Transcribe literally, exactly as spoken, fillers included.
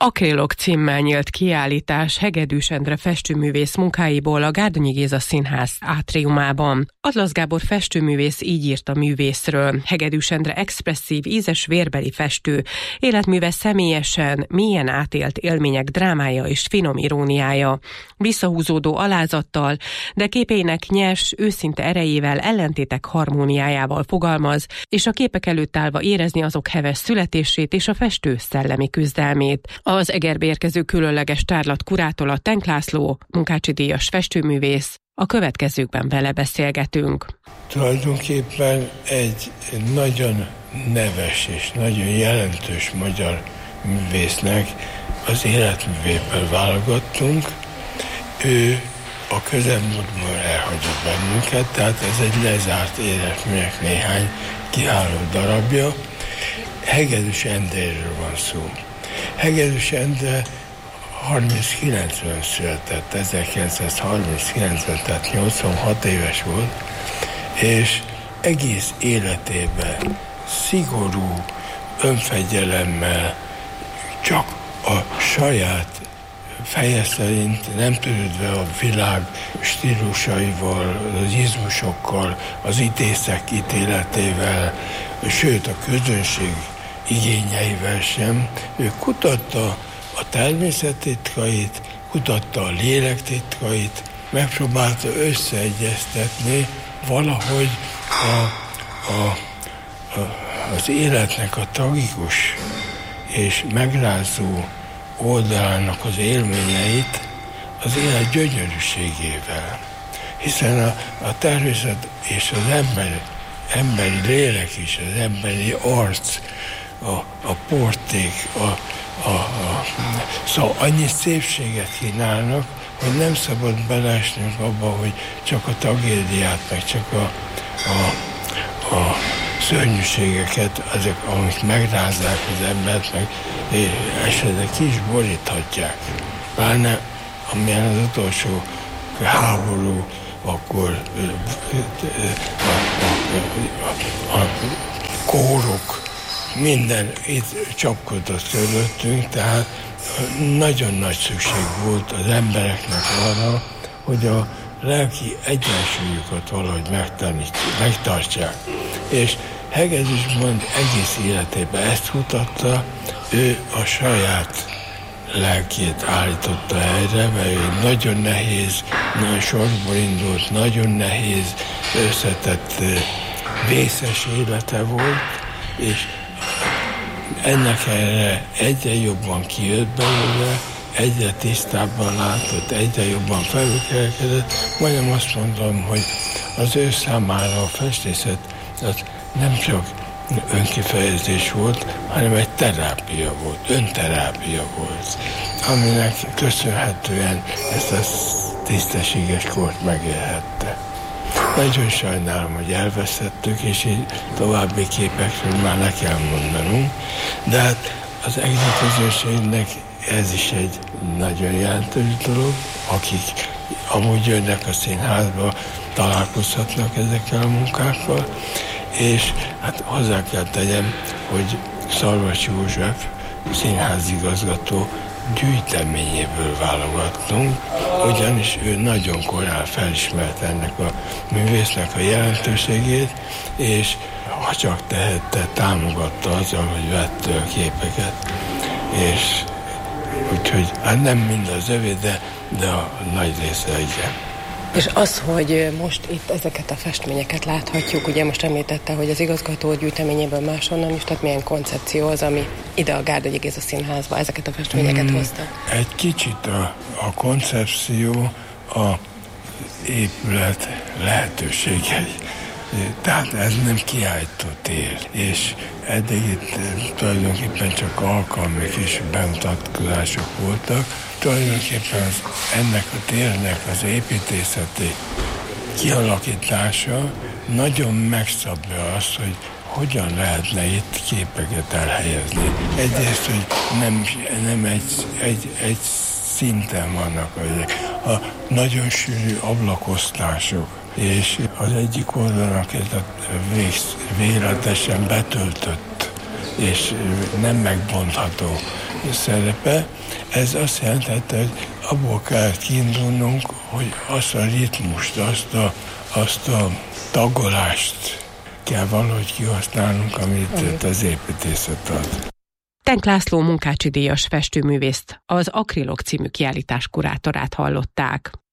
Akrilok címmel nyílt kiállítás Hegedűs Endre festőművész munkáiból a Gárdonyi Géza Színház átriumában. Atlasz Gábor festőművész így írt a művészről: Hegedűs Endre expresszív, ízes, vérbeli festő, életműve személyesen, mélyen átélt élmények drámája és finom iróniája. Visszahúzódó alázattal, de képeinek nyers, őszinte erejével, ellentétek harmóniájával fogalmaz, és a képek előtt állva érezni azok heves születését és a festő szellemi küzdelmét. Az Egerbe érkező különleges tárlat kurátora Tenk László, Munkácsi díjas festőművész. A következőkben vele beszélgetünk. Tulajdonképpen egy nagyon neves és nagyon jelentős magyar művésznek az életművéből válogattunk. Ő a közelmúltban elhagyott bennünket, tehát ez egy lezárt életműnek néhány kiváló darabja. Hegedűs Endréről van szó. Hegedűs Endre harminckilencben született, ezerkilencszázharminckilencben, tehát nyolcvanhat éves volt, és egész életében szigorú önfegyelemmel, csak a saját feje szerint, nem törődve a világ stílusaival, az izmusokkal, az ítészek ítéletével, sőt a közönség igényeivel sem. Ő kutatta a természet titkait, kutatta a lélek titkait, megpróbálta összeegyeztetni valahogy a, a, a, az életnek a tragikus és megrázó oldalának az élményeit az élet gyönyörűségével. Hiszen a, a természet és az ember, emberi lélek is, az emberi arc, a, a porték, a, a, a, szóval annyi szépséget kínálnak, hogy nem szabad beleesnünk abba, hogy csak a tragédiát, meg csak a, a, a szörnyűségeket, azok, amik megrázzák az embert, meg esetleg ki is boríthatják. Pláne, amilyen az utolsó háború, akkor a, a, a, a kórok, minden itt csapkodott körülöttünk, tehát nagyon nagy szükség volt az embereknek arra, hogy a lelki egyensúlyukat valahogy megtartsák. És Hegedűs mond egész életében ezt mutatta, ő a saját lelkét állította helyre, mert ő nagyon nehéz, nagyon sorból indult, nagyon nehéz, összetett, vészes élete volt, és ennek erre egyre jobban kijött belőle, egyre tisztábban látott, egyre jobban felülkerekedett. Majdnem azt mondom, hogy az ő számára a festészet az nem csak önkifejezés volt, hanem egy terápia volt, önterápia volt, aminek köszönhetően ezt a tisztességes kort megélhette. Nagyon sajnálom, hogy elvesztettük, és így további képekről már ne kell mondanunk, de hát az egész közönségnek ez is egy nagyon jelentős dolog, akik amúgy jönnek a színházba, találkozhatnak ezekkel a munkákkal, és hát hozzá kell tegyem, hogy Szarvas József színházigazgató gyűjteményéből válogattunk, ugyanis ő nagyon korán felismerte ennek a művésznek a jelentőségét, és ha csak tehette, támogatta azzal, hogy vette a képeket. És úgyhogy hát nem mind az övé, de, de a nagy része igen. És az, hogy most itt ezeket a festményeket láthatjuk, ugye most említette, hogy az igazgató gyűjteményéből máshonnan is, tehát milyen koncepció az, ami ide a Gárdonyi Géza Színházba ezeket a festményeket hmm, hozta? Egy kicsit a, a koncepció a épület lehetőségei. Tehát ez nem kiállító tér, és eddig itt tulajdonképpen csak alkalmi kis bemutatkozások voltak. Tulajdonképpen az, ennek a térnek az építészeti kialakítása nagyon megszabja azt, hogy hogyan lehetne itt képeket elhelyezni. Egyrészt, hogy nem, nem egy, egy, egy szinten vannak a, a nagyon sűrű ablakosztások, és az egyik oldalnak ez a véletesen betöltött és nem megbontható szerepe. Ez azt jelentette, hogy abból kellett kiindulnunk, hogy azt a ritmust, azt a, azt a tagolást kell valahogy kihasználnunk, amit az építészet ad. Tenk László munkácsi díjas festőművészt, az Akrilok című kiállítás kurátorát hallották.